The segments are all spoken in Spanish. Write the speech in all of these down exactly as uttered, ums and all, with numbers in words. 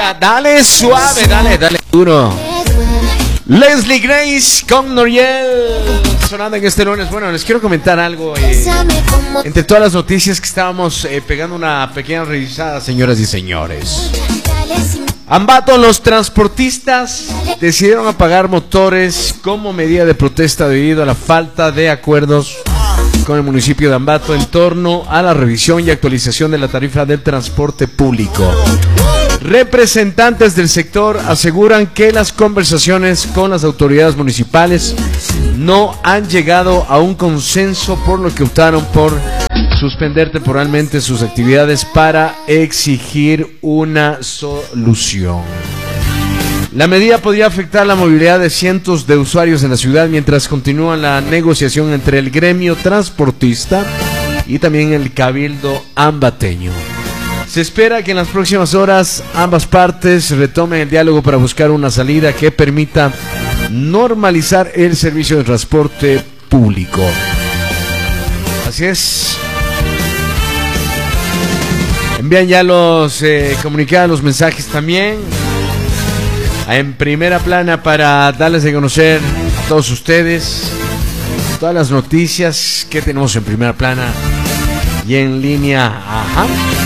Venga, dale suave, dale, dale duro. Leslie Grace con Noriel sonando en este lunes. Bueno, les quiero comentar algo. Eh, entre todas las noticias que estábamos eh, pegando una pequeña revisada, señoras y señores. Ambato, los transportistas decidieron apagar motores como medida de protesta debido a la falta de acuerdos con el municipio de Ambato en torno a la revisión y actualización de la tarifa del transporte público. Representantes del sector aseguran que las conversaciones con las autoridades municipales no han llegado a un consenso, por lo que optaron por suspender temporalmente sus actividades para exigir una solución. La medida podría afectar la movilidad de cientos de usuarios en la ciudad mientras continúa la negociación entre el gremio transportista y también el cabildo ambateño. Se espera que en las próximas horas ambas partes retomen el diálogo para buscar una salida que permita normalizar el servicio de transporte público. Así es. Envían ya los eh, comunicados, los mensajes también en primera plana para darles a conocer a todos ustedes todas las noticias que tenemos en primera plana y en línea. Ajá.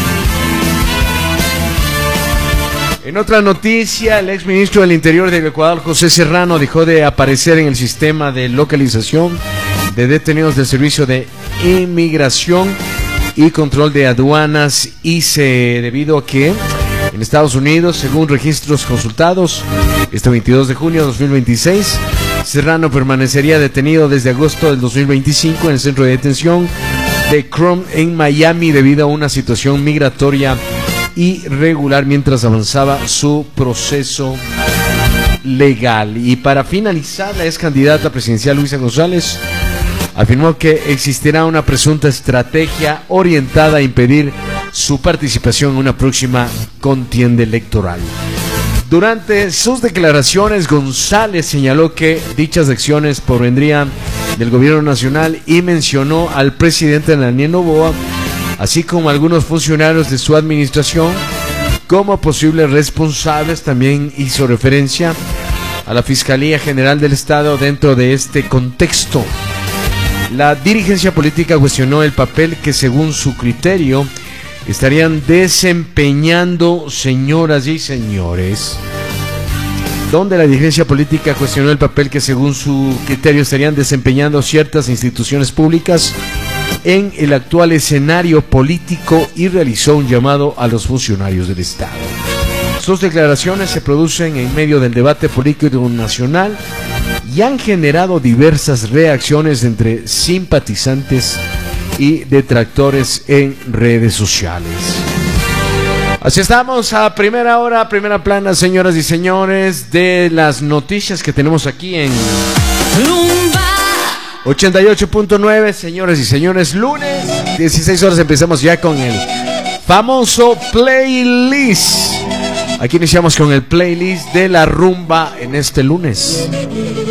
En otra noticia, el exministro del Interior del Ecuador, José Serrano, dejó de aparecer en el sistema de localización de detenidos del Servicio de Inmigración y Control de Aduanas I C E, debido a que en Estados Unidos, según registros consultados, este veintidós de junio de dos mil veintiséis, Serrano permanecería detenido desde agosto del dos mil veinticinco en el centro de detención de Crum en Miami debido a una situación migratoria irregular mientras avanzaba su proceso legal. Y para finalizar, la ex candidata presidencial Luisa González afirmó que existirá una presunta estrategia orientada a impedir su participación en una próxima contienda electoral. Durante sus declaraciones, González señaló que dichas acciones provendrían del gobierno nacional y mencionó al presidente Daniel Noboa, así como algunos funcionarios de su administración, como posibles responsables. También hizo referencia a la Fiscalía General del Estado dentro de este contexto. La dirigencia política cuestionó el papel que, según su criterio, estarían desempeñando, señoras y señores, donde la dirigencia política cuestionó el papel que, según su criterio, estarían desempeñando ciertas instituciones públicas en el actual escenario político y realizó un llamado a los funcionarios del Estado. Sus declaraciones se producen en medio del debate político nacional y han generado diversas reacciones entre simpatizantes y detractores en redes sociales. Así estamos a primera hora, primera plana, señoras y señores, de las noticias que tenemos aquí en ochenta y ocho punto nueve, señores y señores, lunes, dieciséis horas, empezamos ya con el famoso playlist. Aquí iniciamos con el playlist de la rumba en este lunes.